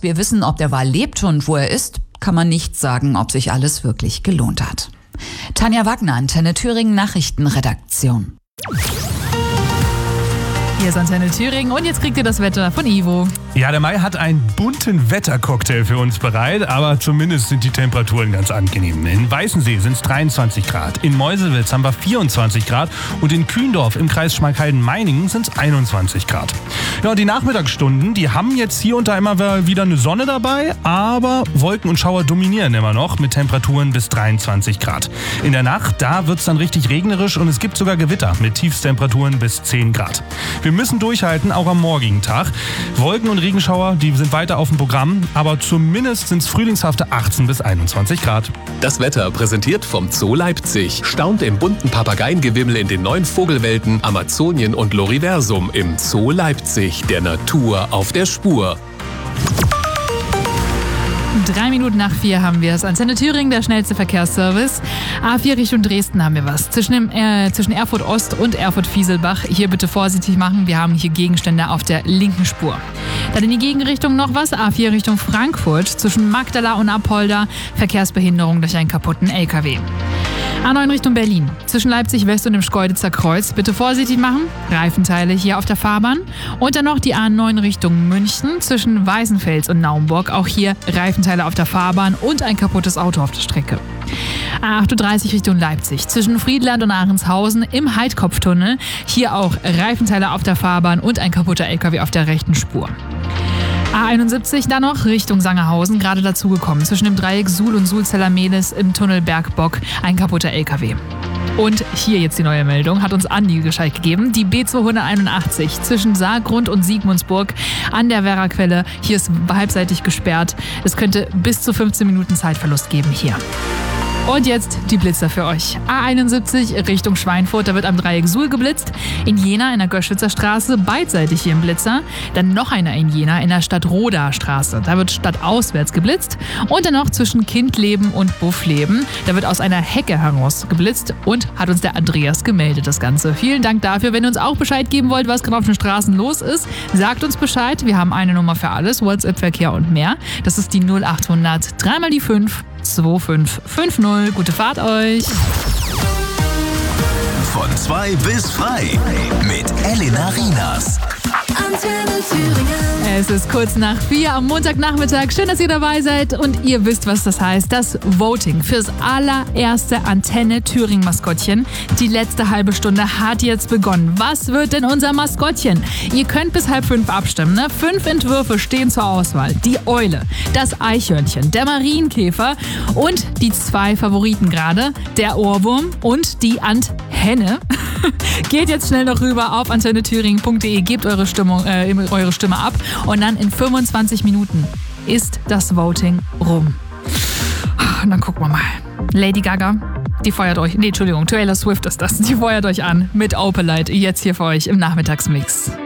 Trotz wir wissen, ob der Wal lebt und wo er ist, kann man nicht sagen, ob sich alles wirklich gelohnt hat. Tanja Wagner, Antenne Thüringen Nachrichtenredaktion. Hier ist Antenne Thüringen und jetzt kriegt ihr das Wetter von Ivo. Ja, der Mai hat einen bunten Wettercocktail für uns bereit, aber zumindest sind die Temperaturen ganz angenehm. In Weißensee sind es 23 Grad, in Meuselwitz haben wir 24 Grad und in Kühndorf im Kreis Schmalkalden-Meiningen sind es 21 Grad. Ja, und die Nachmittagsstunden, die haben jetzt hier und da immer wieder eine Sonne dabei, aber Wolken und Schauer dominieren immer noch mit Temperaturen bis 23 Grad. In der Nacht, da wird es dann richtig regnerisch und es gibt sogar Gewitter mit Tiefstemperaturen bis 10 Grad. Wir müssen durchhalten, auch am morgigen Tag. Wolken und Regenschauer, die sind weiter auf dem Programm, aber zumindest sind es frühlingshafte 18 bis 21 Grad. Das Wetter präsentiert vom Zoo Leipzig. Staunt im bunten Papageiengewimmel in den 9 Vogelwelten Amazonien und Loriversum im Zoo Leipzig. Der Natur auf der Spur. 3 Minuten nach 4 haben wir es. Antenne Thüringen, der schnellste Verkehrsservice. A4 Richtung Dresden haben wir was. Zwischen Erfurt Ost und Erfurt Fieselbach. Hier bitte vorsichtig machen. Wir haben hier Gegenstände auf der linken Spur. Dann in die Gegenrichtung noch was. A4 Richtung Frankfurt. Zwischen Magdala und Apolda. Verkehrsbehinderung durch einen kaputten LKW. A9 Richtung Berlin. Zwischen Leipzig West und dem Schkeuditzer Kreuz. Bitte vorsichtig machen. Reifenteile hier auf der Fahrbahn. Und dann noch die A9 Richtung München. Zwischen Weißenfels und Naumburg. Auch hier Reifenteile auf der Fahrbahn und ein kaputtes Auto auf der Strecke. A38 Richtung Leipzig. Zwischen Friedland und Ahrenshausen im Heidkopftunnel. Hier auch Reifenteile auf der Fahrbahn und ein kaputter LKW auf der rechten Spur. A71 dann noch Richtung Sangerhausen, gerade dazugekommen. Zwischen dem Dreieck Suhl und Sulzeller-Mehlis im Tunnel Bergbock ein kaputter LKW. Und hier jetzt die neue Meldung, hat uns Andi Bescheid gegeben. Die B281 zwischen Saargrund und Sigmundsburg an der Werraquelle. Hier ist halbseitig gesperrt. Es könnte bis zu 15 Minuten Zeitverlust geben hier. Und jetzt die Blitzer für euch. A71 Richtung Schweinfurt, da wird am Dreieck Suhl geblitzt. In Jena in der Göschwitzer Straße, beidseitig hier im Blitzer. Dann noch einer in Jena in der Stadtroda Straße. Da wird stadtauswärts geblitzt. Und dann noch zwischen Kindleben und Buffleben. Da wird aus einer Hecke heraus geblitzt. Und hat uns der Andreas gemeldet, das Ganze. Vielen Dank dafür. Wenn ihr uns auch Bescheid geben wollt, was gerade auf den Straßen los ist, sagt uns Bescheid. Wir haben eine Nummer für alles, WhatsApp-Verkehr und mehr. Das ist die 0800 3 mal die 5 2550. Gute Fahrt euch. Von 2 bis frei mit Elena Rienas. Antenne Thüringen. Es ist kurz nach 4 am Montagnachmittag. Schön, dass ihr dabei seid und ihr wisst, was das heißt. Das Voting fürs allererste Antenne Thüringen Maskottchen. Die letzte halbe Stunde hat jetzt begonnen. Was wird denn unser Maskottchen? Ihr könnt bis 4:30 abstimmen. 5 Entwürfe stehen zur Auswahl. Die Eule, das Eichhörnchen, der Marienkäfer und die 2 Favoriten gerade, der Ohrwurm und die Anthenne. Geht jetzt schnell noch rüber auf antennethüringen.de, gebt eure Stimme ab und dann in 25 Minuten ist das Voting rum. Und dann gucken wir mal. Lady Gaga, die feuert euch, Taylor Swift ist das, die feuert euch an mit Opalite, jetzt hier für euch im Nachmittagsmix.